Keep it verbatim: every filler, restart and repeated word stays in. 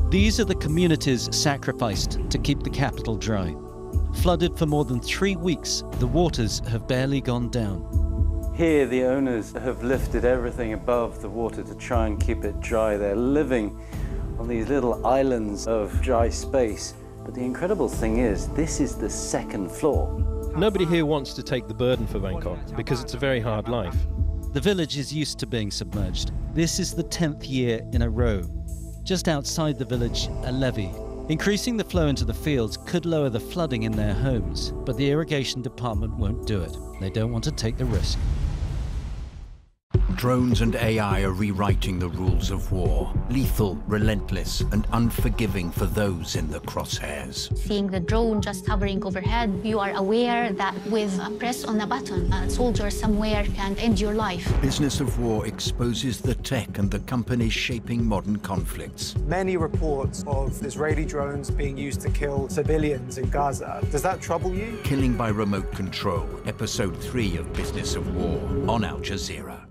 These are the communities sacrificed to keep the capital dry. Flooded for more than three weeks, the waters have barely gone down. Here, the owners have lifted everything above the water to try and keep it dry. They're living on these little islands of dry space. But the incredible thing is, this is the second floor. Nobody here wants to take the burden for Bangkok because it's a very hard life. The village is used to being submerged. This is the tenth year in a row. Just outside the village, a levee. Increasing the flow into the fields could lower the flooding in their homes, but the irrigation department won't do it. They don't want to take the risk. Drones and A I are rewriting the rules of war. Lethal, relentless, and unforgiving for those in the crosshairs. Seeing the drone just hovering overhead, you are aware that with a press on a button, a soldier somewhere can end your life. Business of War exposes the tech and the companies shaping modern conflicts. Many reports of Israeli drones being used to kill civilians in Gaza. Does that trouble you? Killing by Remote Control, Episode three of Business of War, on Al Jazeera.